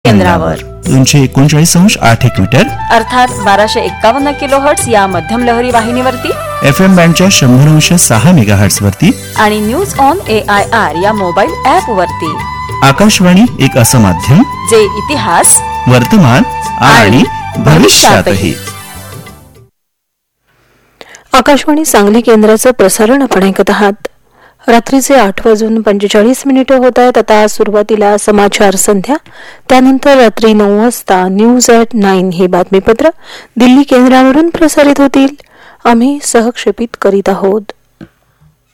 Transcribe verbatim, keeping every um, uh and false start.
केंद्रावर दोनशे एकोणचाळीस अंश आठ एक मीटर अर्थात बाराशे एक्कावन्न किलो हर्ट्स या मध्यम लहरी वाहिनीवरती, एफ एम बँडच्या शंभर अंश सहा मेगा हर्ट्स वरती आणि news on A I R या मोबाईल ऍप वरती. आकाशवाणी एक असं माध्यम जे इतिहास, वर्तमान आणि भविष्यातही. आकाशवाणी सांगली केंद्राचं प्रसारण आपण ऐकत आहात. रात्रीचे आठ वाजून पंचेचाळीस मिनिटं होत आहेत. आता सुरुवातीला समाचार संध्या, त्यानंतर रात्री नऊ वाजता न्यूज ॲट नाईन हे बातमीपत्र दिल्ली केंद्रावरून प्रसारित होतील. आम्ही सहक्षेपित करीत आहोत.